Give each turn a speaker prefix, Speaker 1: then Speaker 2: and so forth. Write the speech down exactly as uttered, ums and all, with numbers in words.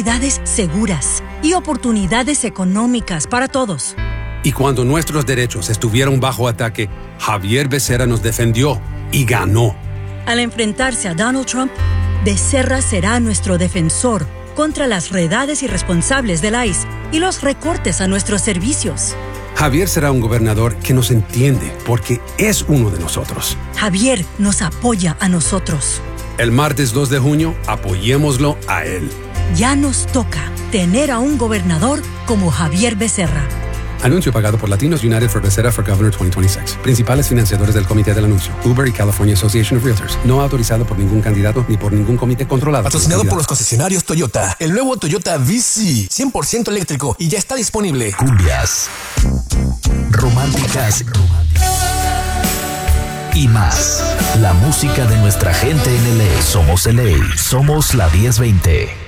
Speaker 1: universidades seguras y oportunidades económicas para todos.
Speaker 2: Y cuando nuestros derechos estuvieron bajo ataque, Javier Becerra nos defendió y ganó.
Speaker 1: Al enfrentarse a Donald Trump, Becerra será nuestro defensor contra las redades irresponsables del I C E y los recortes a nuestros servicios.
Speaker 2: Javier será un gobernador que nos entiende porque es uno de nosotros.
Speaker 1: Javier nos apoya a nosotros.
Speaker 2: El martes dos de junio, apoyémoslo a él.
Speaker 1: Ya nos toca tener a un gobernador como Javier Becerra.
Speaker 2: Anuncio pagado por Latinos United for Becerra for Governor veinte veintiséis. Principales financiadores del comité del anuncio: Uber y California Association of Realtors. No autorizado por ningún candidato ni por ningún comité controlado.
Speaker 3: Patrocinado por los concesionarios Toyota. El nuevo Toyota V C, cien por ciento eléctrico y ya está disponible.
Speaker 4: Cumbias, románticas y más. La música de nuestra gente en L A. Somos L A. Somos la diez veinte.